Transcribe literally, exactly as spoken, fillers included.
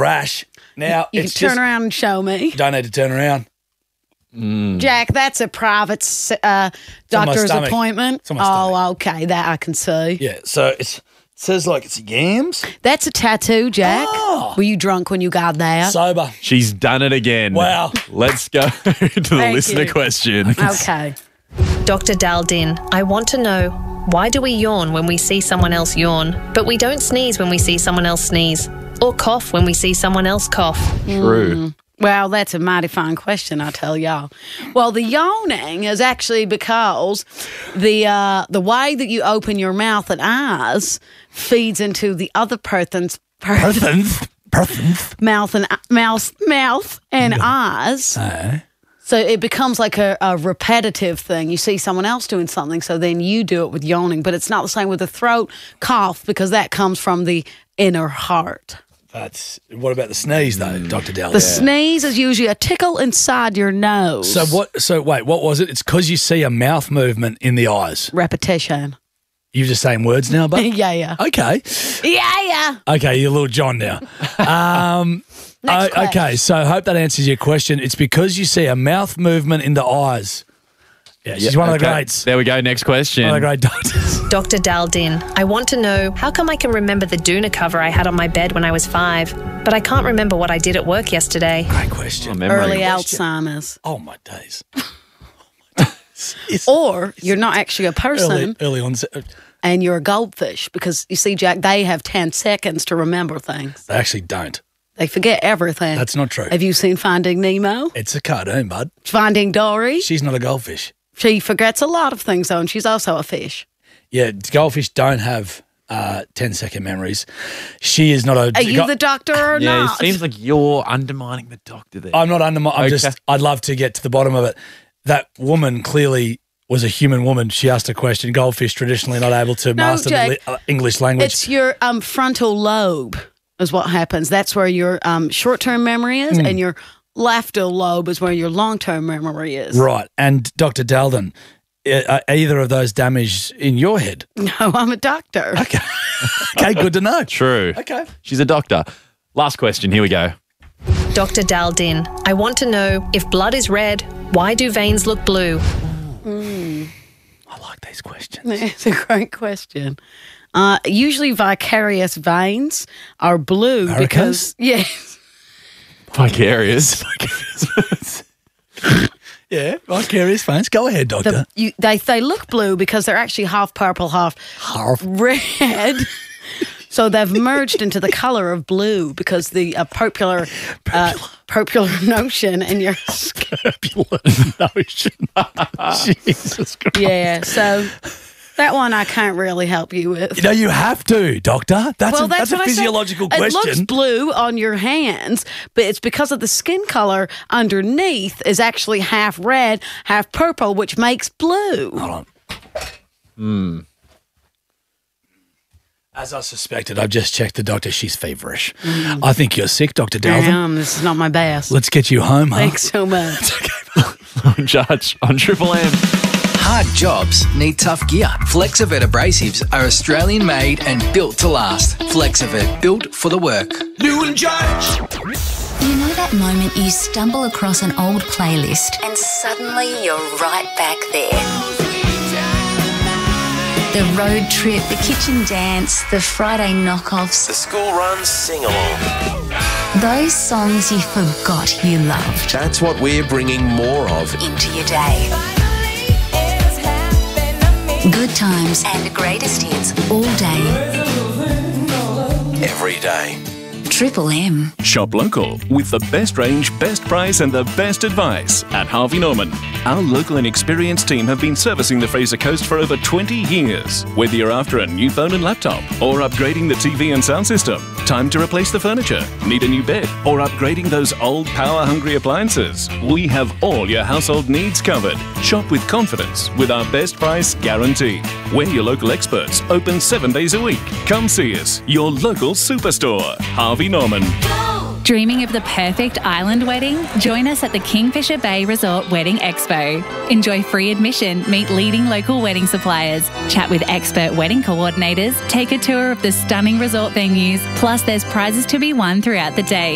rash. Now, You it's can turn just, around and show me. Don't need to turn around. Jack, that's a private uh, on my doctor's stomach. appointment. It's on my stomach. Oh, okay. That I can see. Yeah, so it's, it says like it's yams. That's a tattoo, Jack. Oh. Were you drunk when you got that? Sober. She's done it again. Wow. Let's go to the Thank listener you. question. Okay. Doctor Daldin, I want to know, why do we yawn when we see someone else yawn, but we don't sneeze when we see someone else sneeze, or cough when we see someone else cough? True. Well, that's a mighty fine question, I tell y'all. Well, the yawning is actually because the uh, the way that you open your mouth and eyes feeds into the other person's per- Persons. Persons. mouth and mouth mouth and eyes. Uh, So it becomes like a, a repetitive thing. You see someone else doing something, so then you do it with yawning. But it's not the same with the throat cough because that comes from the inner heart. that's what about the sneeze though, Doctor Dell? The sneeze is usually a tickle inside your nose. So what? So wait, what was it? It's because you see a mouth movement in the eyes. Repetition. You're just saying words now, but yeah, yeah. okay, Yeah, yeah. okay, you're little John now. Um, Next o- okay, question. so I hope that answers your question. It's because you see a mouth movement in the eyes. Yeah, she's Yeah, one of the okay. greats. There we go. Next question. One of the great doctors. Doctor Daldin, I want to know, how come I can remember the Doona cover I had on my bed when I was five, but I can't remember what I did at work yesterday? Great question. Oh, memory. Early question. Alzheimer's. Oh my days. Oh my days. It's Or you're not actually a person early, early on. and you're a goldfish because you see, Jack, they have ten seconds to remember things. They actually don't. They forget everything. That's not true. Have you seen Finding Nemo? It's a cartoon, bud. Finding Dory? She's not a goldfish. She forgets a lot of things, though, and she's also a fish. Yeah, goldfish don't have uh, ten second memories. She is not a. Are you the doctor or Yeah, not? it seems like you're undermining the doctor there. I'm not under my. I'm Okay. just. I'd love to get to the bottom of it. That woman clearly was a human woman. She asked a question. Goldfish traditionally not able to No, master the Jake. li- uh, English language. It's your um, frontal lobe is what happens. That's where your um, short-term memory is, Hmm. and your left lobe is where your long-term memory is. Right. And Doctor Daldin, uh, are either of those damaged in your head? No, I'm a doctor. Okay. Okay, good to know. True. Okay. She's a doctor. Last question. Here we go. Doctor Daldin, I want to know, if blood is red, why do veins look blue? I like these questions. It's a great question. Uh, usually vicarious veins are blue Varicose? because, yes. Vicarious. Yeah, vicarious veins. Go ahead, Doctor. The, you, they, they look blue because they're actually half purple, half Half. red. So they've merged into the color of blue because the uh, popular, uh, popular notion in your skin. Popular notion. Jesus Christ. Yeah, so that one I can't really help you with. You know, you have to, Doctor. That's a, that's a what I said. physiological It looks question. blue on your hands, but it's because of the skin color underneath is actually half red, half purple, which makes blue. Hold on. Hmm. As I suspected, I've just checked the doctor. She's feverish. I think you're sick, Doctor Dalvin. Damn, this is not my best. Let's get you home, huh? Thanks so much. In charge on Triple M. Hard jobs need tough gear. Flexivet abrasives are Australian made and built to last. Flexivet, built for the work. New and Judge. You know that moment you stumble across an old playlist and suddenly you're right back there? The road trip, the kitchen dance, the Friday knockoffs, The school run sing-along. those songs you forgot you loved That's what we're bringing more of. into your day. Good times and greatest hits all day. Every day. Triple M. Shop local with the best range, best price and the best advice at Harvey Norman. Our local and experienced team have been servicing the Fraser Coast for over twenty years. Whether you're after a new phone and laptop or upgrading the T V and sound system, time to replace the furniture, need a new bed or upgrading those old power-hungry appliances, we have all your household needs covered. Shop with confidence with our best price guarantee. We're your local experts, open seven days a week. Come see us, your local superstore. Harvey Norman. Dreaming of the perfect island wedding? Join us at the Kingfisher Bay Resort Wedding Expo. Enjoy free admission, meet leading local wedding suppliers, chat with expert wedding coordinators, take a tour of the stunning resort venues, plus there's prizes to be won throughout the day.